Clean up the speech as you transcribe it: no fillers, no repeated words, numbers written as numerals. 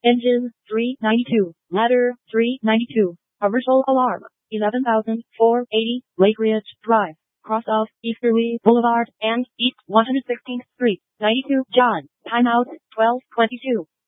Engine 392. Ladder 392. Commercial alarm 11,480 Lake Ridge Drive. Cross of Easterly Boulevard and East 116th Street. 92 John. Timeout 12:22.